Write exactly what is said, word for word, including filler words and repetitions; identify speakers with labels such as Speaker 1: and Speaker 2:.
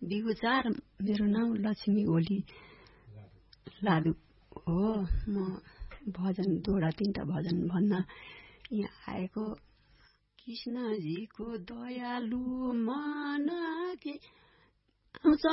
Speaker 1: बिगुचार मेरो नाम लक्ष्मी ओली लाडु हो। म भजन दुईवटा तिनवटा भजन भन्न यहाँ आएको। कृष्णजीको दयालु मन के आउँछ